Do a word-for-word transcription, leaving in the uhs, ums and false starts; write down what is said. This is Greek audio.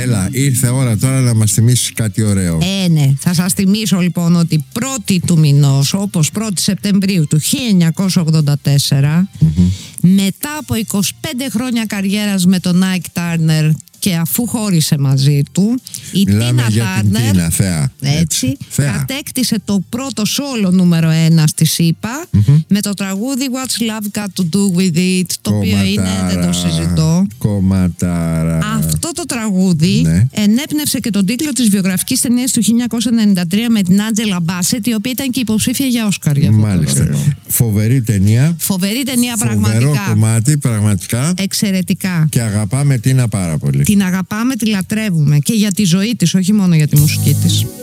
Έλα, ήρθε ώρα τώρα να μας θυμίσεις κάτι ωραίο. Ε, ναι, θα σας θυμίσω λοιπόν ότι πρώτη του μηνός, όπως πρώτη Σεπτεμβρίου του χίλια εννιακόσια ογδόντα τέσσερα, mm-hmm. μετά από είκοσι πέντε χρόνια καριέρας με τον Άικ Τάρνερ και αφού χώρισε μαζί του, η Μιλάμε Τίνα για Τάρνερ, την Τίνα, θεά, έτσι, έτσι, θεά. κατέκτησε το πρώτο σόλο νούμερο ένα στη ΣΥΠΑ mm-hmm. με το τραγούδι What's Love Got to Do With It, το Κομματάρα, οποίο είναι, δεν το συζητώ. Κομματάρα. Αυτό το τραγούδι ναι. ενέπνευσε και τον τίτλο της βιογραφικής ταινίας του χίλια εννιακόσια ενενήντα τρία με την Άντζελα Μπάσετ, η οποία ήταν και υποψήφια για Όσκαρ. Για αυτό. Μάλιστα. Φοβερή ταινία. Φοβερή ταινία, φοβερό πραγματικά. Φοβερό κομμάτι, πραγματικά. Εξαιρετικά. Και αγαπάμε Τίνα πάρα πολύ. Την αγαπάμε, τη λατρεύουμε και για τη ζωή της, όχι μόνο για τη μουσική της.